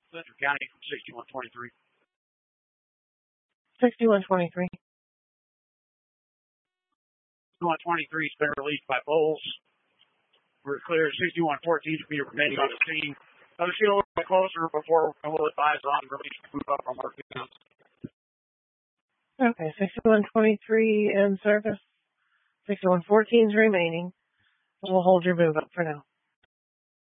Central County from 6123. 6123. 6123 has been released by Bowles. We're clear. 6114 to be remaining on the scene. Let's get a little bit closer before we'll advise on release to move up from our accounts. Okay, 6123 in service. 6114 is remaining. We'll hold your move up for now.